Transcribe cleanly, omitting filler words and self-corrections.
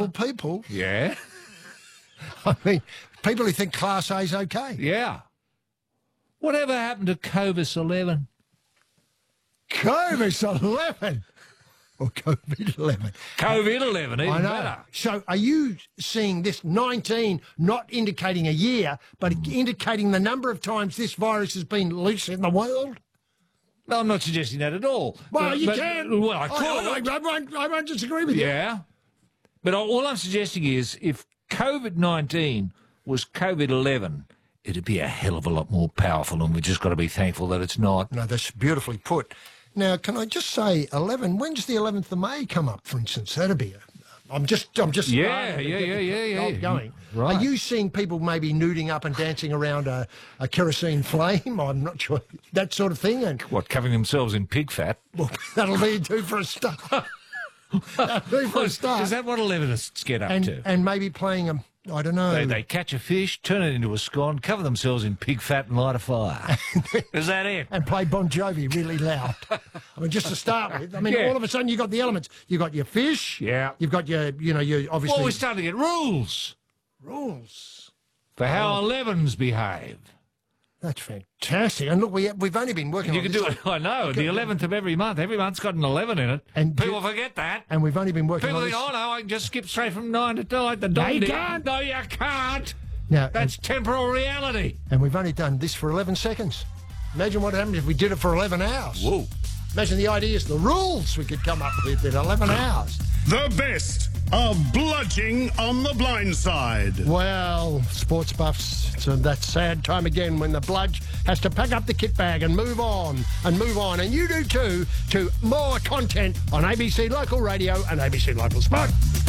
people. Yeah. I mean, people who think Class A's okay. Yeah. Whatever happened to COVID-11? COVID-11. Or COVID-11. COVID-11, even I know. better. So are you seeing this 19 not indicating a year, but indicating the number of times this virus has been loose in the world? No, I'm not suggesting that at all. Well, you can. Well, I could. I won't disagree with you. Yeah. But all I'm suggesting is if COVID-19 was COVID-11, it'd be a hell of a lot more powerful, and we've just got to be thankful that it's not. No, that's beautifully put. Now, can I just say 11? When's the 11th of May come up, for instance? That'd be I'm just Yeah. going. Right. Are you seeing people maybe nuding up and dancing around a kerosene flame? I'm not sure. That sort of thing. And What, covering themselves in pig fat? well, that'll be do for a start. That'll do for a start. Is that what 11ists get up to? And maybe playing I don't know. They catch a fish, turn it into a scone, cover themselves in pig fat and light a fire. Is that it? And play Bon Jovi really loud. I mean, just to start with. I mean, Yeah. all of a sudden you've got the elements. You've got your fish. Yeah. You've got your obviously... Well, we're starting to get rules rules. for how 11s behave. That's fantastic. And look, we've only been working You on can this. do it, I know, the 11th of every month. Every month's got an 11 in it. And people forget that. And we've only been working People on think, this. oh, no, I can just skip straight from 9 to 9. No, you can't. No, you can't. Now, That's temporal reality. and we've only done this for 11 seconds. Imagine what happened if we did it for 11 hours. Whoa. Imagine the ideas, the rules we could come up with in 11 hours. The best of Bludging on the Blind Side. Well, sports buffs, it's that sad time again when the Bludge has to pack up the kit bag and move on. And you do too, to more content on ABC Local Radio and ABC Local Sport.